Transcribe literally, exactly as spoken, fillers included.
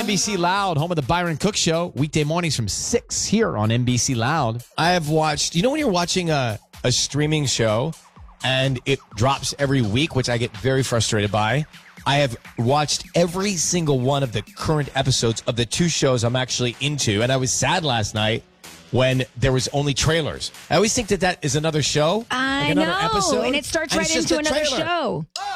N B C Loud, home of the Byron Cook Show. Weekday mornings from six here on N B C Loud. I have watched, you know when you're watching a, a streaming show and it drops every week, which I get very frustrated by? I have watched every single one of the current episodes of the two shows I'm actually into, and I was sad last night when there was only trailers. I always think that that is another show. I like another know, episode, and it starts and right it's just into a another trailer. show.